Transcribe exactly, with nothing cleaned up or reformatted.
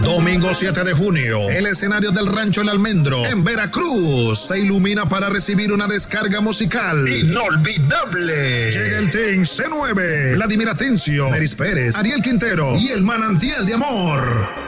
Domingo siete de junio, el escenario del Rancho El Almendro en Veracruz se ilumina para recibir una descarga musical inolvidable. Llega el Team C nueve, Vladimir Atencio, Neris Pérez, Ariel Quintero y el Manantial de Amor.